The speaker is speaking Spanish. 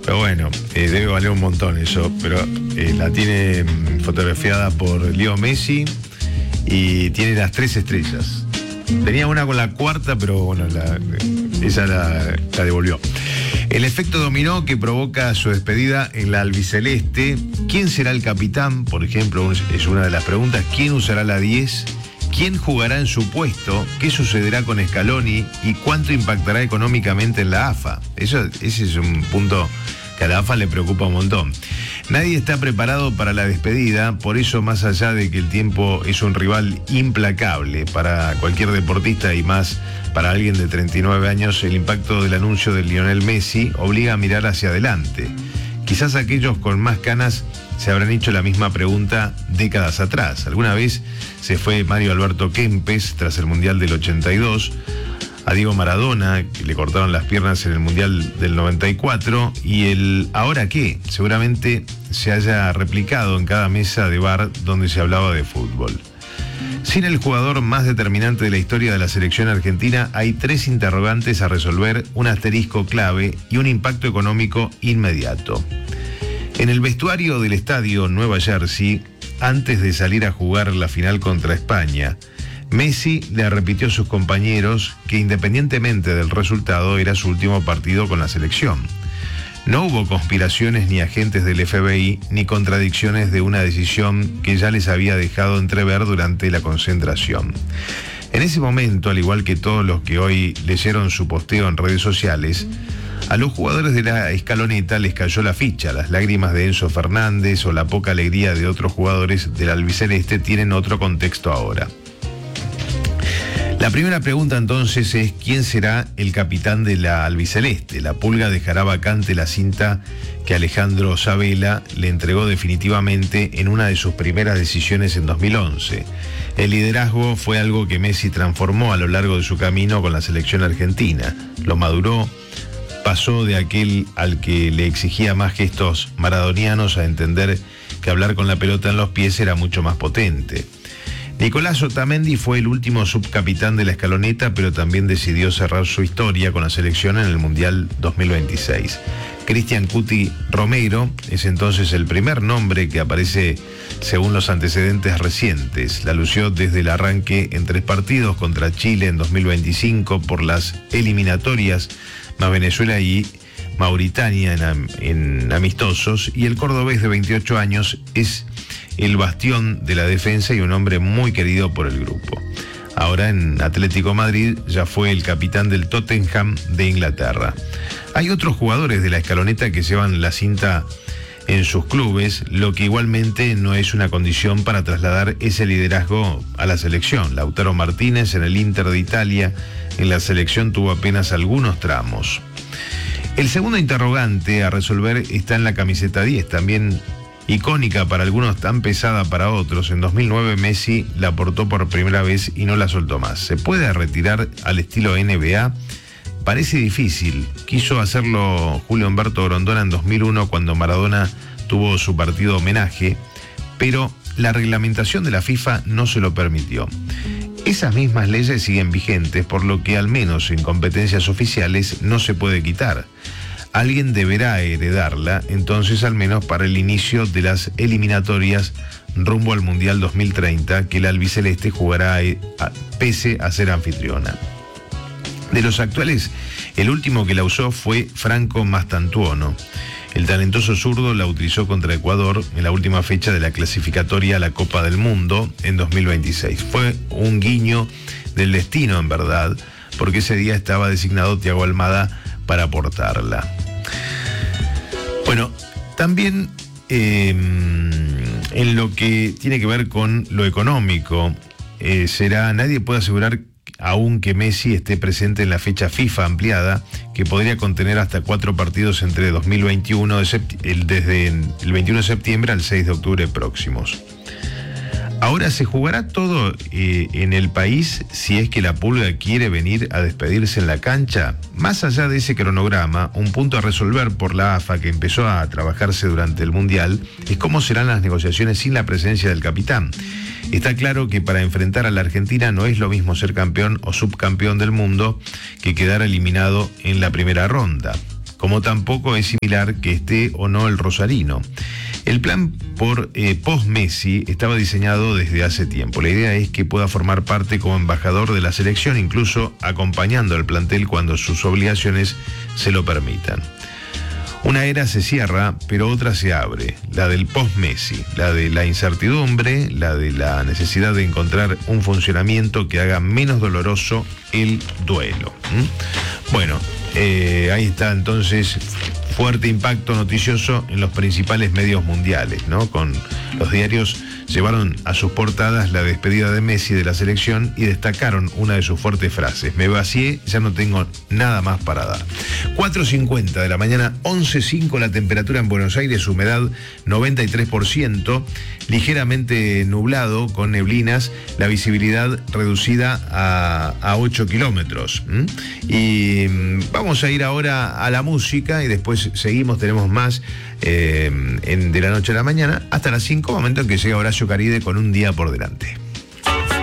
Pero bueno, debe valer un montón eso. Pero la tiene fotografiada por Leo Messi y tiene las 3 estrellas. Tenía una con la cuarta, pero bueno, esa la devolvió. El efecto dominó que provoca su despedida en la albiceleste. ¿Quién será el capitán? Por ejemplo, es una de las preguntas. ¿Quién usará la 10? ¿Quién jugará en su puesto? ¿Qué sucederá con Scaloni? ¿Y cuánto impactará económicamente en la AFA? Ese es un punto que a la AFA le preocupa un montón. Nadie está preparado para la despedida, por eso, más allá de que el tiempo es un rival implacable para cualquier deportista y más para alguien de 39 años, el impacto del anuncio de Lionel Messi obliga a mirar hacia adelante. Quizás aquellos con más canas se habrán hecho la misma pregunta décadas atrás. Alguna vez se fue Mario Alberto Kempes tras el Mundial del 82, a Diego Maradona, que le cortaron las piernas en el Mundial del 94, y el ¿ahora qué? Seguramente se haya replicado en cada mesa de bar donde se hablaba de fútbol. Sin el jugador más determinante de la historia de la selección argentina, hay 3 interrogantes a resolver, un asterisco clave y un impacto económico inmediato. En el vestuario del estadio Nueva Jersey, antes de salir a jugar la final contra España, Messi le repitió a sus compañeros que independientemente del resultado era su último partido con la selección. No hubo conspiraciones ni agentes del FBI ni contradicciones de una decisión que ya les había dejado entrever durante la concentración. En ese momento, al igual que todos los que hoy leyeron su posteo en redes sociales, a los jugadores de la escaloneta les cayó la ficha. Las lágrimas de Enzo Fernández o la poca alegría de otros jugadores del albiceleste tienen otro contexto ahora. La primera pregunta entonces es ¿quién será el capitán de la albiceleste? La Pulga dejará vacante la cinta que Alejandro Sabella le entregó definitivamente en una de sus primeras decisiones en 2011. El liderazgo fue algo que Messi transformó a lo largo de su camino con la selección argentina. Lo maduró, pasó de aquel al que le exigía más gestos maradonianos a entender que hablar con la pelota en los pies era mucho más potente. Nicolás Otamendi fue el último subcapitán de la escaloneta, pero también decidió cerrar su historia con la selección en el Mundial 2026. Cristian Cuti Romero es entonces el primer nombre que aparece según los antecedentes recientes. La lució desde el arranque en 3 partidos contra Chile en 2025 por las eliminatorias, más Venezuela y Mauritania en amistosos, y el cordobés de 28 años es el bastión de la defensa y un hombre muy querido por el grupo. Ahora en Atlético Madrid ya fue el capitán del Tottenham de Inglaterra. Hay otros jugadores de la escaloneta que llevan la cinta en sus clubes, lo que igualmente no es una condición para trasladar ese liderazgo a la selección. Lautaro Martínez en el Inter de Italia, en la selección tuvo apenas algunos tramos. El segundo interrogante a resolver está en la camiseta 10, también icónica para algunos, tan pesada para otros. En 2009 Messi la portó por primera vez y no la soltó más. ¿Se puede retirar al estilo NBA? Parece difícil. Quiso hacerlo Julio Humberto Grondona en 2001 cuando Maradona tuvo su partido homenaje, pero la reglamentación de la FIFA no se lo permitió. Esas mismas leyes siguen vigentes, por lo que al menos en competencias oficiales no se puede quitar. Alguien deberá heredarla, entonces, al menos para el inicio de las eliminatorias rumbo al Mundial 2030, que la albiceleste jugará pese a ser anfitriona. De los actuales, el último que la usó fue Franco Mastantuono. El talentoso zurdo la utilizó contra Ecuador en la última fecha de la clasificatoria a la Copa del Mundo en 2026. Fue un guiño del destino, en verdad, porque ese día estaba designado Thiago Almada para portarla. Bueno, también en lo que tiene que ver con lo económico, nadie puede asegurar aún que Messi esté presente en la fecha FIFA ampliada, que podría contener hasta 4 partidos entre 2021, desde el 21 de septiembre al 6 de octubre próximos. Ahora, ¿se jugará todo en el país si es que la Pulga quiere venir a despedirse en la cancha? Más allá de ese cronograma, un punto a resolver por la AFA, que empezó a trabajarse durante el Mundial, es cómo serán las negociaciones sin la presencia del capitán. Está claro que para enfrentar a la Argentina no es lo mismo ser campeón o subcampeón del mundo que quedar eliminado en la primera ronda. como tampoco es similar que esté o no el rosarino. El plan por post-Messi estaba diseñado desde hace tiempo. La idea es que pueda formar parte como embajador de la selección, incluso acompañando al plantel cuando sus obligaciones se lo permitan. Una era se cierra, pero otra se abre, la del post-Messi, la de la incertidumbre, la de la necesidad de encontrar un funcionamiento que haga menos doloroso el duelo. Bueno, ahí está entonces fuerte impacto noticioso en los principales medios mundiales, ¿no? Con los diarios llevaron a sus portadas la despedida de Messi de la selección y destacaron una de sus fuertes frases: me vacié, ya no tengo nada más para dar. 4:50 de la mañana, 11:05 la temperatura en Buenos Aires, humedad 93%, ligeramente nublado con neblinas, la visibilidad reducida a 8 kilómetros. Y vamos a ir ahora a la música y después seguimos, tenemos más de la noche a la mañana hasta las 5, momento en que llega Horacio Caride con Un día por delante.